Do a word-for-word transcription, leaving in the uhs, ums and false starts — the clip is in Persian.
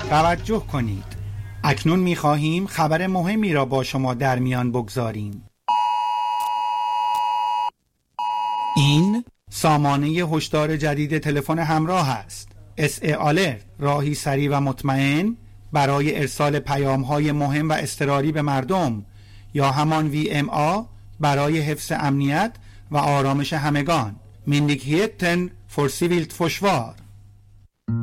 توجه کنید. اکنون می‌خواهیم خبر مهمی را با شما در میان بگذاریم. این سامانه هشدار جدید تلفن همراه است. اس ای آلرت، راهی سریع و مطمئن برای ارسال پیام‌های مهم و اضطراری به مردم، یا همان وی ام آ برای حفظ امنیت و آرامش همگان. Myndigheten för civilt försvar.